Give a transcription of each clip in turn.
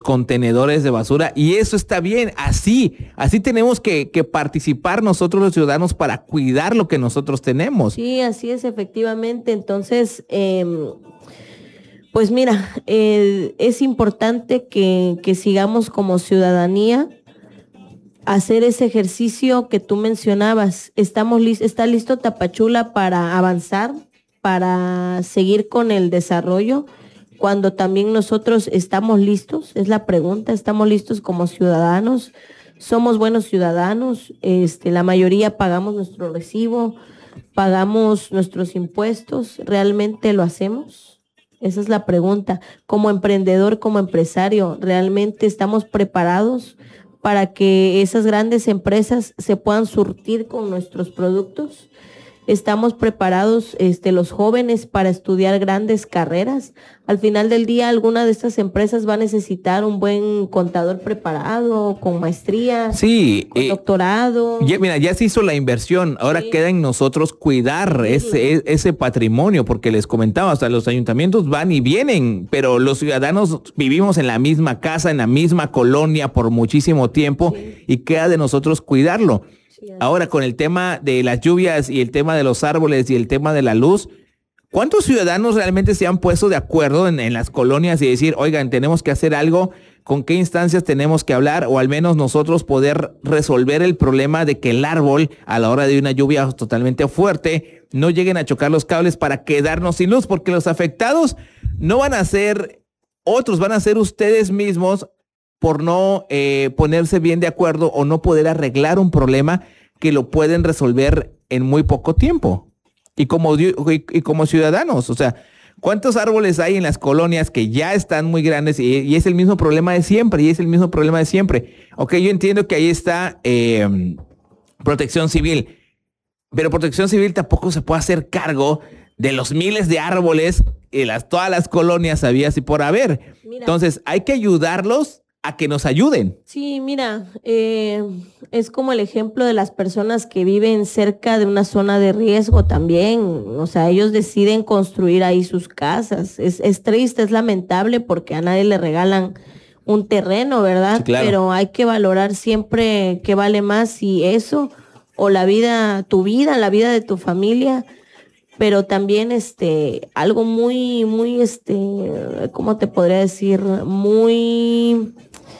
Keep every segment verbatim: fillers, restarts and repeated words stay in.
contenedores de basura, y eso está bien, así, así tenemos que, que participar nosotros los ciudadanos para cuidar lo que nosotros tenemos. Sí, así es, efectivamente. Entonces, eh, pues mira, eh, es importante que, que sigamos como ciudadanía hacer ese ejercicio que tú mencionabas. Estamos lis- ¿Está listo Tapachula para avanzar, para seguir con el desarrollo? Cuando también nosotros estamos listos, es la pregunta, ¿estamos listos como ciudadanos? ¿Somos buenos ciudadanos? Este, la mayoría pagamos nuestro recibo, pagamos nuestros impuestos, ¿realmente lo hacemos? Esa es la pregunta. Como emprendedor, como empresario, ¿realmente estamos preparados para que esas grandes empresas se puedan surtir con nuestros productos? ¿Estamos preparados, este, los jóvenes, para estudiar grandes carreras? Al final del día, alguna de estas empresas va a necesitar un buen contador preparado, con maestría, Sí, con eh, doctorado. ya, mira, ya se hizo la inversión, ahora Sí. queda en nosotros cuidar Sí. ese, ese patrimonio, porque les comentaba, hasta los ayuntamientos van y vienen, pero los ciudadanos vivimos en la misma casa, en la misma colonia por muchísimo tiempo, Sí. y queda de nosotros cuidarlo. Sí, así Ahora, es. con el tema de las lluvias y el tema de los árboles y el tema de la luz, ¿cuántos ciudadanos realmente se han puesto de acuerdo en, en las colonias y decir, oigan, tenemos que hacer algo? ¿Con qué instancias tenemos que hablar? O al menos nosotros poder resolver el problema de que el árbol, a la hora de una lluvia totalmente fuerte, no lleguen a chocar los cables para quedarnos sin luz, porque los afectados no van a ser otros, van a ser ustedes mismos por no eh, ponerse bien de acuerdo o no poder arreglar un problema que lo pueden resolver en muy poco tiempo. Y como, y, y como ciudadanos, o sea, ¿cuántos árboles hay en las colonias que ya están muy grandes y, y es el mismo problema de siempre? Y es el mismo problema de siempre. Ok, yo entiendo que ahí está eh, Protección Civil, pero Protección Civil tampoco se puede hacer cargo de los miles de árboles y las, todas las colonias habidas y por haber. Mira. Entonces, hay que ayudarlos a que nos ayuden. Sí, mira, eh, es como el ejemplo de las personas que viven cerca de una zona de riesgo también. O sea, ellos deciden construir ahí sus casas. Es, es triste, es lamentable, porque a nadie le regalan un terreno, ¿verdad? Sí, claro. Pero hay que valorar siempre qué vale más, si eso o la vida, tu vida, la vida de tu familia. Pero también este, algo muy, muy, este, ¿cómo te podría decir? Muy,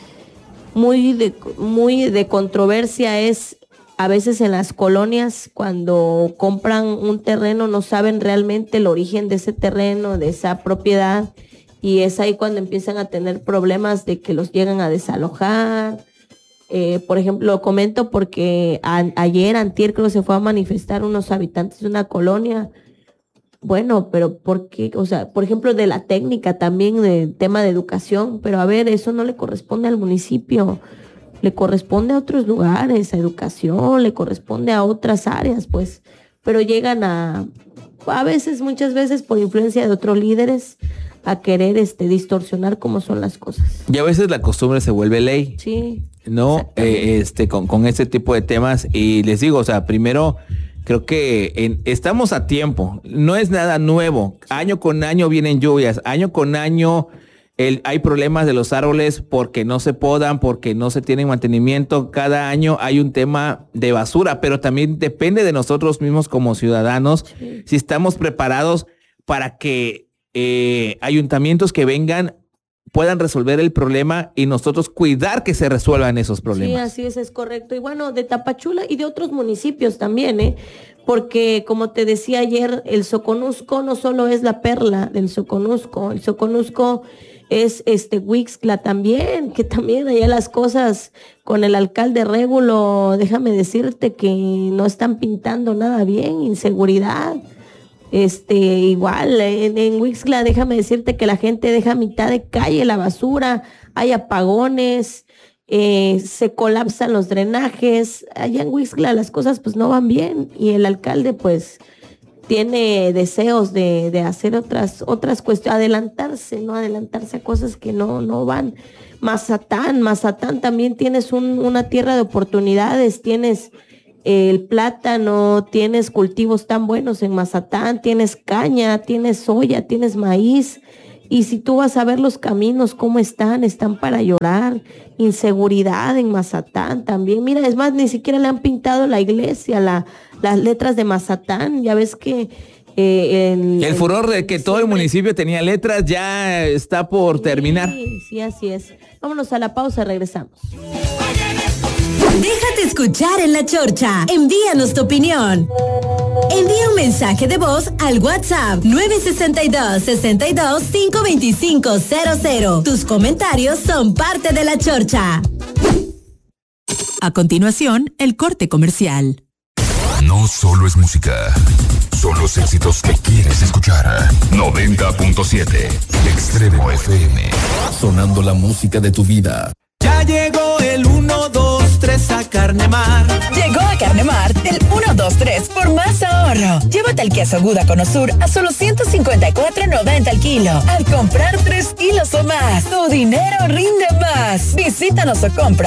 muy de, muy de controversia es a veces en las colonias, cuando compran un terreno, no saben realmente el origen de ese terreno, de esa propiedad, y es ahí cuando empiezan a tener problemas de que los llegan a desalojar. Eh, por ejemplo, lo comento porque a, ayer, antier, creo que se fue a manifestar unos habitantes de una colonia. Bueno, pero ¿por qué? O sea, por ejemplo, de la técnica también, del tema de educación, pero a ver, eso no le corresponde al municipio, le corresponde a otros lugares, a educación, le corresponde a otras áreas, pues, pero llegan a, a veces, muchas veces, por influencia de otros líderes, a querer este, distorsionar cómo son las cosas. Y a veces la costumbre se vuelve ley. Sí. ¿No? Eh, este, con, con este tipo de temas. Y les digo, o sea, primero, creo que en, estamos a tiempo. No es nada nuevo. Año con año vienen lluvias. Año con año el, hay problemas de los árboles porque no se podan, porque no se tienen mantenimiento. Cada año hay un tema de basura, pero también depende de nosotros mismos como ciudadanos, sí, si estamos preparados para que eh, ayuntamientos que vengan puedan resolver el problema y nosotros cuidar que se resuelvan esos problemas. Sí, así es, es correcto. Y bueno, de Tapachula y de otros municipios también, ¿eh? Porque como te decía ayer, el Soconusco no solo es la perla del Soconusco, el Soconusco es este Huixtla también, que también allá las cosas con el alcalde Régulo, déjame decirte que no están pintando nada bien, inseguridad. Este, igual, en, en Huixtla, déjame decirte que la gente deja a mitad de calle la basura, hay apagones, eh, se colapsan los drenajes. Allá en Huixtla las cosas pues no van bien, y el alcalde pues tiene deseos de, de hacer otras, otras cuestiones, adelantarse, no adelantarse a cosas que no, no van. Mazatán, Mazatán también tienes un, una tierra de oportunidades, tienes el plátano, tienes cultivos tan buenos en Mazatán, tienes caña, tienes soya, tienes maíz, Y si tú vas a ver los caminos, cómo están, están para llorar. Inseguridad en Mazatán también. Mira, es más, ni siquiera le han pintado la iglesia, la, las letras de Mazatán. Ya ves que... Eh, el, el furor de que todo el municipio tenía letras ya está por sí, terminar. Sí, así es. Vámonos a la pausa, regresamos. Déjate escuchar en La Chorcha. Envíanos tu opinión. Envía un mensaje de voz al WhatsApp nueve seis dos, seis dos, cinco dos cinco cero cero. Tus comentarios son parte de La Chorcha. A continuación, el corte comercial. No solo es música, son los éxitos que quieres escuchar. noventa punto siete Extremo F M. Sonando la música de tu vida. Ya llegó el uno, dos, tres a Carnemar. Llegó a Carnemar el uno, dos, tres por más ahorro. Llévate el queso Gouda con Osur a solo ciento cincuenta y cuatro noventa el kilo. Al comprar tres kilos o más, tu dinero rinde más. Visítanos o compra